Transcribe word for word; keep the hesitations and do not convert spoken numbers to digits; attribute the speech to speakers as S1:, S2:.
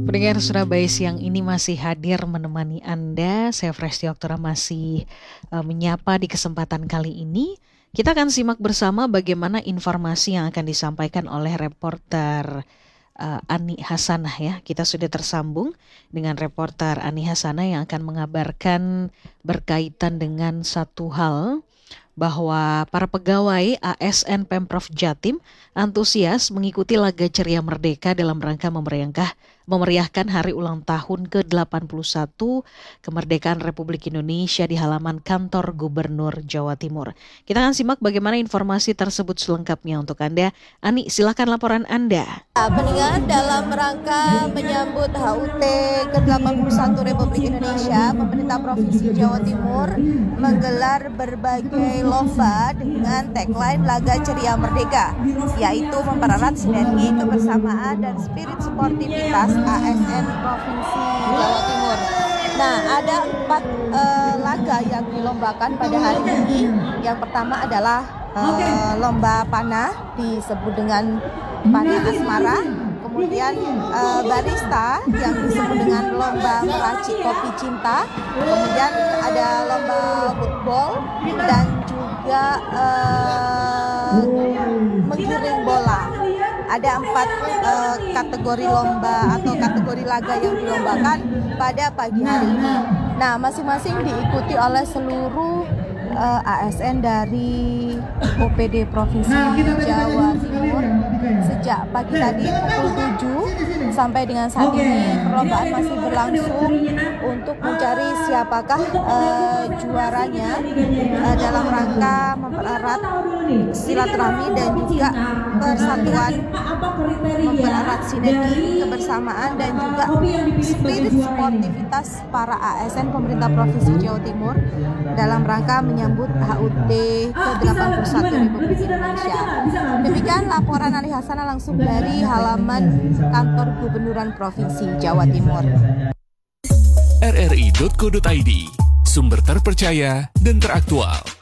S1: Pendengar Surabaya siang ini masih hadir menemani Anda. Saya Fresti Oktora masih uh, menyapa di kesempatan kali ini. Kita akan simak bersama bagaimana informasi yang akan disampaikan oleh reporter uh, Ani Hasanah ya. Kita sudah tersambung dengan reporter Ani Hasanah yang akan mengabarkan berkaitan dengan satu hal, bahwa para pegawai A S N Pemprov Jatim antusias mengikuti laga ceria merdeka dalam rangka memeriahkan, memeriahkan hari ulang tahun ke delapan puluh satu kemerdekaan Republik Indonesia di halaman kantor Gubernur Jawa Timur. Kita akan simak bagaimana informasi tersebut selengkapnya untuk Anda. Ani, silakan laporan Anda.
S2: Pendengar, dalam rangka menyambut H U T ke delapan puluh satu Republik Indonesia, pemerintah Provinsi Jawa Timur menggelar berbagai lomba dengan tagline Laga Ceria Merdeka, yaitu mempererat sinergi, kebersamaan, dan spirit sportivitas A S N Provinsi Jawa Timur. Nah, ada empat uh, laga yang dilombakan pada hari ini. Yang pertama adalah uh, lomba panah, disebut dengan panah asmara. Kemudian uh, barista yang disebut dengan lomba meracik kopi cinta. Kemudian ada lomba football dan juga uh, menggiring bola. Ada empat uh, kategori lomba atau kategori laga yang dilombakan pada pagi hari ini. Nah, masing-masing diikuti oleh seluruh uh, A S N dari O P D Provinsi Jawa Timur sejak pagi tadi pukul tujuh sampai dengan saat ini. Perlombaan masih berlangsung untuk mencari siapakah uh, juaranya uh, dalam rangka mempererat silaturahmi dan juga persatuan, mempererat sinergi, kebersamaan, dan juga spirit sportivitas para A S N pemerintah Provinsi Jawa Timur dalam rangka menyambut H U T ke delapan puluh satu Republik Indonesia. Demikian laporan Ali Hasanah langsung dari halaman kantor Gubernuran Provinsi Jawa Timur.
S3: R R I titik co titik I D, sumber terpercaya dan teraktual.